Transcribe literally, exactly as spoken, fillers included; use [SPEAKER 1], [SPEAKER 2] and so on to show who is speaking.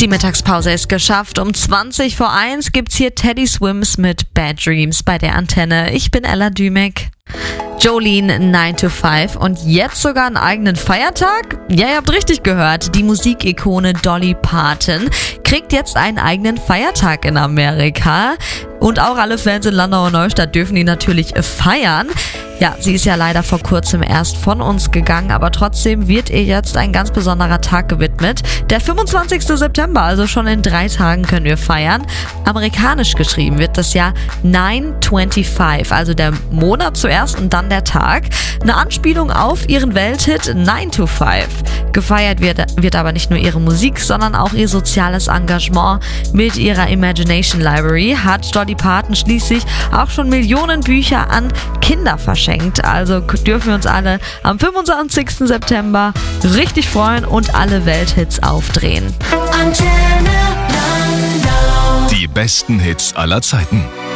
[SPEAKER 1] Die Mittagspause ist geschafft. Um zwanzig vor eins gibt's hier Teddy Swims mit Bad Dreams bei der Antenne. Ich bin Ella Dümek. Jolene nine to five und jetzt sogar einen eigenen Feiertag? Ja, ihr habt richtig gehört. Die Musikikone Dolly Parton kriegt jetzt einen eigenen Feiertag in Amerika. Und auch alle Fans in Landau und Neustadt dürfen ihn natürlich feiern. Ja, sie ist ja leider vor kurzem erst von uns gegangen, aber trotzdem wird ihr jetzt ein ganz besonderer Tag gewidmet. Der fünfundzwanzigster September, also schon in drei Tagen können wir feiern. Amerikanisch geschrieben wird das Jahr nine twenty-five, also der Monat zuerst und dann der Tag. Eine Anspielung auf ihren Welthit nine to five. Gefeiert wird, wird aber nicht nur ihre Musik, sondern auch ihr soziales Engagement. Mit ihrer Imagination Library hat Dolly Parton schließlich auch schon Millionen Bücher an Kinder verschenkt. Also dürfen wir uns alle am fünfundzwanzigsten September richtig freuen und alle Welthits aufdrehen.
[SPEAKER 2] Die besten Hits aller Zeiten.